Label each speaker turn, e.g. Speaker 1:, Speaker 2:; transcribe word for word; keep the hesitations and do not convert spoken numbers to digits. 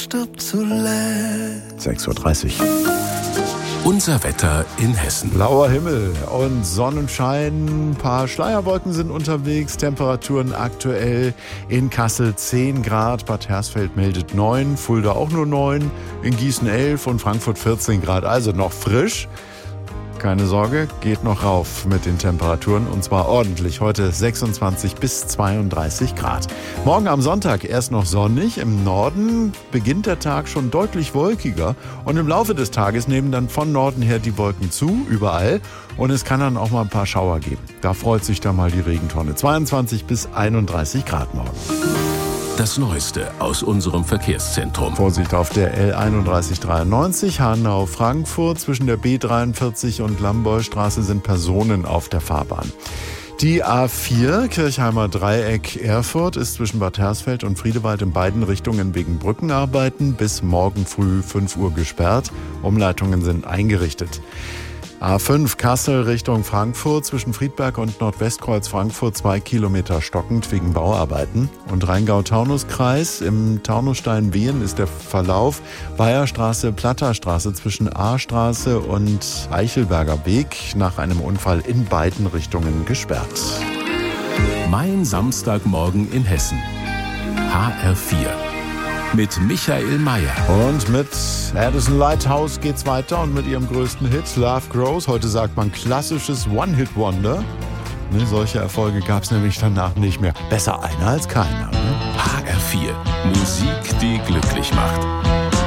Speaker 1: stirbt zuletzt.
Speaker 2: sechs Uhr dreißig.
Speaker 3: Unser Wetter in Hessen.
Speaker 2: Blauer Himmel und Sonnenschein. Ein paar Schleierwolken sind unterwegs. Temperaturen aktuell in Kassel zehn Grad. Bad Hersfeld meldet neun. Fulda auch nur neun. In Gießen elf und Frankfurt vierzehn Grad. Also noch frisch. Keine Sorge, geht noch rauf mit den Temperaturen und zwar ordentlich. Heute sechsundzwanzig bis zweiunddreißig Grad. Morgen am Sonntag erst noch sonnig. Im Norden beginnt der Tag schon deutlich wolkiger und im Laufe des Tages nehmen dann von Norden her die Wolken zu, überall. Und es kann dann auch mal ein paar Schauer geben. Da freut sich dann mal die Regentonne. zweiundzwanzig bis einunddreißig Grad morgen.
Speaker 3: Das Neueste aus unserem Verkehrszentrum.
Speaker 2: Vorsicht auf der L einunddreißig dreiundneunzig Hanau-Frankfurt. Zwischen der B dreiundvierzig und Lambollstraße sind Personen auf der Fahrbahn. Die A vier Kirchheimer Dreieck Erfurt ist zwischen Bad Hersfeld und Friedewald in beiden Richtungen wegen Brückenarbeiten bis morgen früh fünf Uhr gesperrt. Umleitungen sind eingerichtet. A fünf Kassel Richtung Frankfurt zwischen Friedberg und Nordwestkreuz Frankfurt zwei Kilometer stockend wegen Bauarbeiten. Und Rheingau-Taunus-Kreis im Taunusstein-Wehen ist der Verlauf Weiherstraße, Platterstraße zwischen A-Straße und Eichelberger Weg nach einem Unfall in beiden Richtungen gesperrt.
Speaker 3: Mein Samstagmorgen in Hessen. H R vier. Mit Michael Mayer.
Speaker 2: Und mit Addison Lighthouse geht's weiter und mit ihrem größten Hit Love Grows. Heute sagt man klassisches One-Hit-Wonder. Ne, solche Erfolge gab's nämlich danach nicht mehr. Besser einer als keiner. Ne?
Speaker 3: H R vier. Musik, die glücklich macht.